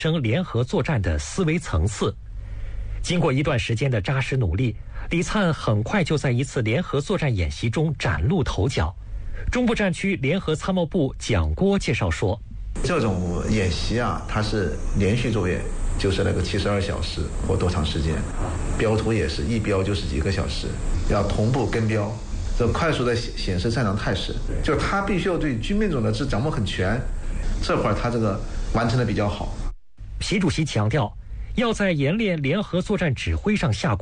升联合作战的思维层次。经过一段时间的扎实努力，李灿很快就在一次联合作战演习中崭露头角。中部战区联合参谋部蒋郭介绍说， 这种演习啊，它是连续作业，就是那个72小时或多长时间，标图也是一标就是几个小时，要同步跟标，这快速的显示战场态势，就是他必须要对军兵种的掌握很全，这块他这个完成的比较好。 习主席强调，要在演练联合作战指挥上下功